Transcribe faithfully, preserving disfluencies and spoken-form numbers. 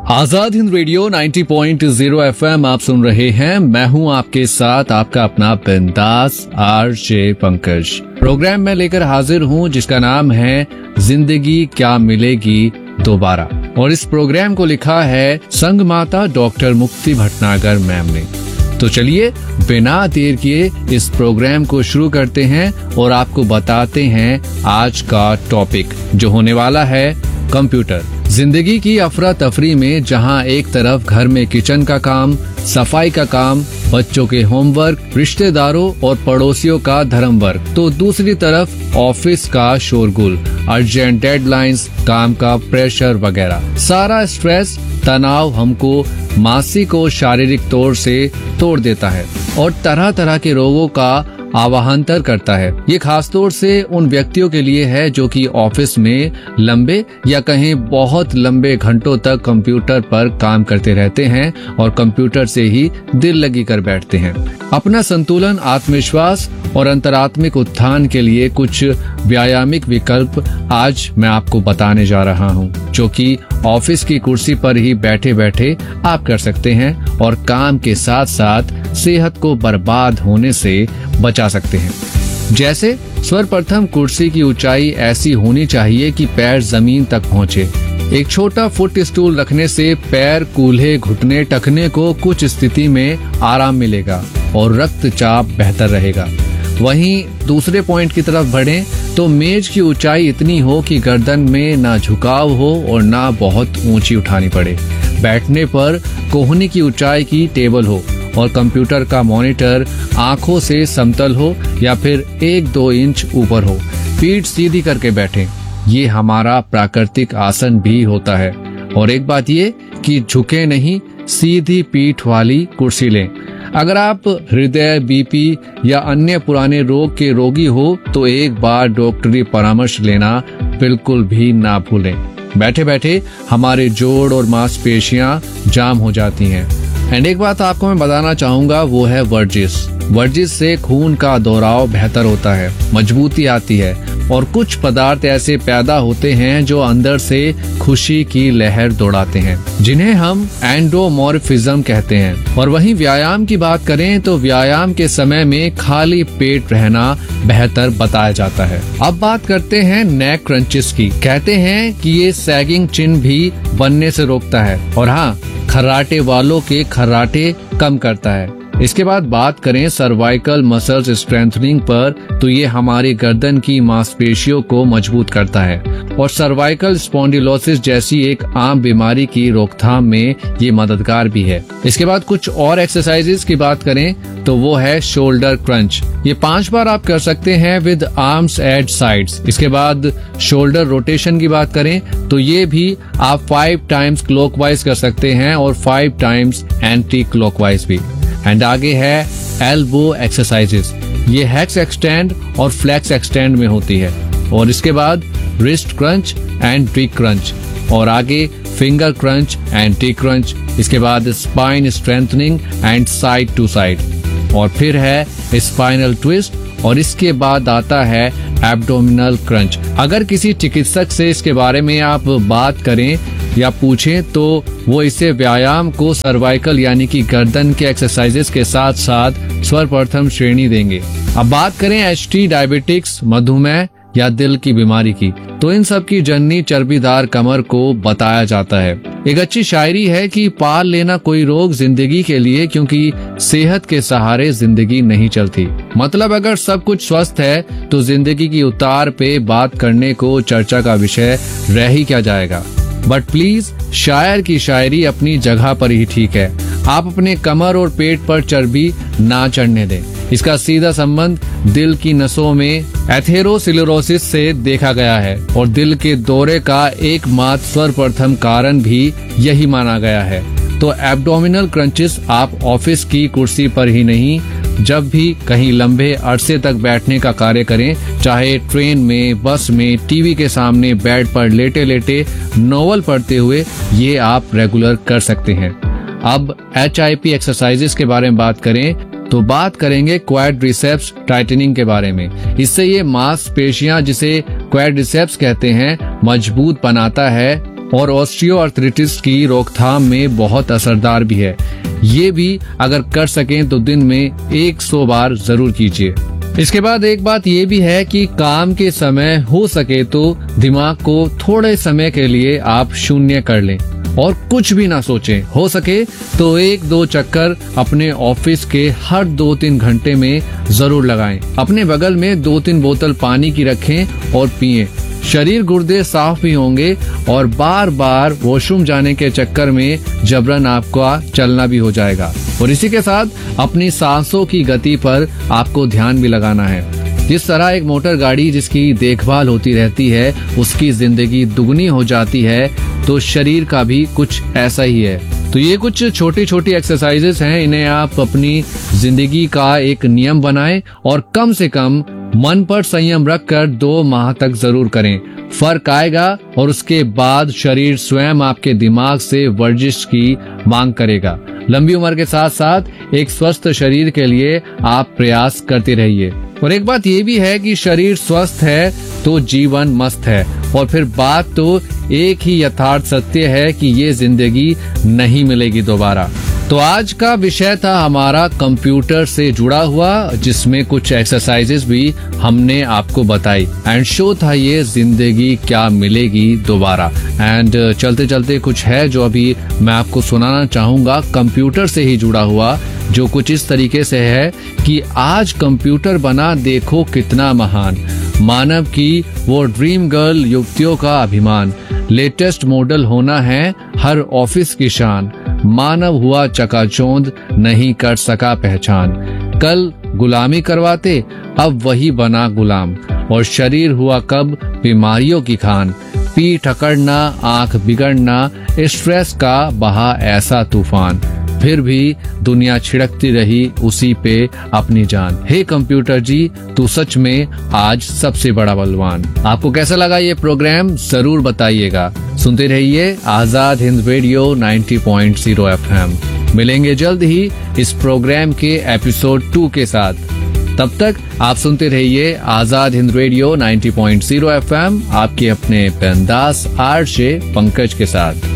Azad Hind radio नब्बे point zero FM आप सुन रहे हैं। मैं हूं आपके साथ आपका अपना बिंदास आरजे पंकज। प्रोग्राम में लेकर हाजिर हूं जिसका नाम है जिंदगी क्या मिलेगी दोबारा, और इस प्रोग्राम को लिखा है संग माता डॉक्टर मुक्ति भटनागर मैम ने। तो चलिए बिना देर किए इस प्रोग्राम को शुरू करते हैं और आपको बताते हैं आज का टॉपिक, जो होने वाला है कंप्यूटर। जिंदगी की अफरा तफरी में जहां एक तरफ घर में किचन का काम, सफाई का काम, बच्चों के होमवर्क, रिश्तेदारों और पड़ोसियों का धर्म वर्क, तो दूसरी तरफ ऑफिस का शोरगुल, अर्जेंट डेडलाइंस, काम का प्रेशर वगैरह। सारा स्ट्रेस, तनाव हमको मानसिक और शारीरिक तौर से तोड़ देता है और तरह तरह के रोगों का आवाहंतर करता है। ये खास तौर से उन व्यक्तियों के लिए है जो कि ऑफिस में लंबे या कहीं बहुत लंबे घंटों तक कंप्यूटर पर काम करते रहते हैं और कंप्यूटर से ही दिल लगी कर बैठते हैं। अपना संतुलन, आत्मविश्वास और अंतरात्मिक उत्थान के लिए कुछ व्यायामिक विकल्प आज मैं आपको बताने जा रहा हूँ, जो कि ऑफिस की कुर्सी पर ही बैठे बैठे आप कर सकते हैं और काम के साथ साथ सेहत को बर्बाद होने से बचा सकते हैं। जैसे सर्वप्रथम कुर्सी की ऊंचाई ऐसी होनी चाहिए कि पैर जमीन तक पहुँचे। एक छोटा फुट स्टूल रखने से पैर, कूल्हे, घुटने, टखने को कुछ स्थिति में आराम मिलेगा और रक्तचाप बेहतर रहेगा। वहीं दूसरे पॉइंट की तरफ बढ़ें तो मेज की ऊंचाई इतनी हो कि गर्दन में ना झुकाव हो और ना बहुत ऊंची उठानी पड़े। बैठने पर कोहनी की ऊंचाई की टेबल हो और कंप्यूटर का मॉनिटर आंखों से समतल हो या फिर एक दो इंच ऊपर हो। पीठ सीधी करके बैठें। ये हमारा प्राकृतिक आसन भी होता है। और एक बात ये कि झुके नहीं, सीधी पीठ वाली कुर्सी लें। अगर आप हृदय, बीपी या अन्य पुराने रोग के रोगी हो तो एक बार डॉक्टरी परामर्श लेना बिल्कुल भी ना भूलें। बैठे बैठे हमारे जोड़ और मांसपेशियां जाम हो जाती हैं। एंड एक बात आपको मैं बताना चाहूंगा, वो है वर्जिश। वर्जिश से खून का दौराव बेहतर होता है, मजबूती आती है और कुछ पदार्थ ऐसे पैदा होते हैं जो अंदर से खुशी की लहर दौड़ाते हैं, जिन्हें हम एंडोमॉर्फिज्म कहते हैं। और वहीं व्यायाम की बात करें तो व्यायाम के समय में खाली पेट रहना बेहतर बताया जाता है। अब बात करते हैं नेक क्रंचेस की। कहते हैं कि ये सैगिंग चिन भी बनने से रोकता है और हाँ, खर्राटे वालों के खर्राटे कम करता है। इसके बाद बात करें सर्वाइकल मसल्स स्ट्रेंथनिंग पर, तो ये हमारी गर्दन की मांसपेशियों को मजबूत करता है और सर्वाइकल स्पॉन्डिलोसिस जैसी एक आम बीमारी की रोकथाम में ये मददगार भी है। इसके बाद कुछ और एक्सरसाइजेस की बात करें तो वो है शोल्डर क्रंच। ये पांच बार आप कर सकते हैं विद आर्म्स एट साइड्स। इसके बाद शोल्डर रोटेशन की बात करें तो ये भी आप फाइव टाइम्स क्लॉकवाइज कर सकते हैं और फाइव टाइम्स एंटी क्लॉकवाइज भी। एंड आगे है एल्बो एक्सरसाइजेस। ये हेक्स एक्सटेंड और फ्लेक्स एक्सटेंड में होती है। और इसके बाद wrist crunch and T crunch, और आगे finger crunch and T crunch. इसके बाद spine strengthening and side to side, और फिर है स्पाइनल ट्विस्ट, और इसके बाद आता है एब्डोमिनल क्रंच। अगर किसी चिकित्सक से इसके बारे में आप बात करें या पूछें तो वो इसे व्यायाम को सर्वाइकल यानी कि गर्दन के एक्सरसाइजेस के साथ साथ सर्वप्रथम श्रेणी देंगे। अब बात करें एचटी, डायबिटिक्स, मधुमेह या दिल की बीमारी की, तो इन सब की जननी चर्बीदार कमर को बताया जाता है। एक अच्छी शायरी है कि पाल लेना कोई रोग जिंदगी के लिए, क्योंकि सेहत के सहारे जिंदगी नहीं चलती। मतलब अगर सब कुछ स्वस्थ है तो जिंदगी की उतार पे बात करने को चर्चा का विषय रह ही क्या जाएगा। बट प्लीज, शायर की शायरी अपनी जगह पर ही ठीक है। आप अपने कमर और पेट पर चर्बी ना चढ़ने दें। इसका सीधा संबंध दिल की नसों में एथेरोस्क्लेरोसिस से देखा गया है और दिल के दौरे का एकमात्र सर्वप्रथम कारण भी यही माना गया है। तो एब्डोमिनल क्रंचेस आप ऑफिस की कुर्सी पर ही नहीं, जब भी कहीं लंबे अरसे तक बैठने का कार्य करें, चाहे ट्रेन में, बस में, टीवी के सामने, बेड पर लेटे लेटे नोवेल पढ़ते हुए, ये आप रेगुलर कर सकते हैं। अब एच आई पी एक्सरसाइजेस के बारे में बात करें तो बात करेंगे क्वाड्रिसेप्स टाइटनिंग के बारे में। इससे ये मांसपेशियां, जिसे क्वाड्रिसेप्स कहते हैं, मजबूत बनाता है और ऑस्टियोआर्थराइटिस की रोकथाम में बहुत असरदार भी है। ये भी अगर कर सकें तो दिन में एक सौ बार जरूर कीजिए। इसके बाद एक बात ये भी है कि काम के समय हो सके तो दिमाग को थोड़े समय के लिए आप शून्य कर लें और कुछ भी ना सोचें। हो सके तो एक दो चक्कर अपने ऑफिस के हर दो तीन घंटे में जरूर लगाएं। अपने बगल में दो तीन बोतल पानी की रखें और पिएं। शरीर गुर्दे साफ भी होंगे और बार बार वॉशरूम जाने के चक्कर में जबरन आपका चलना भी हो जाएगा। और इसी के साथ अपनी सांसों की गति पर आपको ध्यान भी लगाना है। जिस तरह एक मोटर गाड़ी जिसकी देखभाल होती रहती है उसकी जिंदगी दुगनी हो जाती है, तो शरीर का भी कुछ ऐसा ही है। तो ये कुछ छोटी छोटी एक्सरसाइजेस हैं, इन्हें आप अपनी जिंदगी का एक नियम बनाएं और कम से कम मन पर संयम रखकर दो माह तक जरूर करें। फर्क आएगा और उसके बाद शरीर स्वयं आपके दिमाग से वर्जिश की मांग करेगा। लंबी उम्र के साथ साथ एक स्वस्थ शरीर के लिए आप प्रयास करते रहिए। और एक बात ये भी है कि शरीर स्वस्थ है तो जीवन मस्त है। और फिर बात तो एक ही यथार्थ सत्य है कि ये जिंदगी नहीं मिलेगी दोबारा। तो आज का विषय था हमारा कंप्यूटर से जुड़ा हुआ, जिसमें कुछ एक्सरसाइजेस भी हमने आपको बताई। एंड शो था ये जिंदगी क्या मिलेगी दोबारा। एंड चलते चलते कुछ है जो अभी मैं आपको सुनाना चाहूंगा कंप्यूटर से ही जुड़ा हुआ, जो कुछ इस तरीके से है कि आज कंप्यूटर बना देखो कितना महान, मानव की वो ड्रीम गर्ल युवतियों का अभिमान, लेटेस्ट मॉडल होना है हर ऑफिस की शान, मानव हुआ चकाचौंध नहीं कर सका पहचान, कल गुलामी करवाते अब वही बना गुलाम, और शरीर हुआ कब बीमारियों की खान, पीठ अकड़ना आंख बिगड़ना स्ट्रेस का बहा ऐसा तूफान, फिर भी दुनिया छिड़कती रही उसी पे अपनी जान। हे कंप्यूटर जी तू सच में आज सबसे बड़ा बलवान। आपको कैसा लगा ये प्रोग्राम जरूर बताइएगा। सुनते रहिए आजाद हिंद रेडियो नब्बे पॉइंट शून्य एफएम। मिलेंगे जल्द ही इस प्रोग्राम के एपिसोड टू के साथ। तब तक आप सुनते रहिए आजाद हिंद रेडियो नब्बे पॉइंट शून्य एफएम, आपके अपने पेंदास आरजे पंकज के साथ।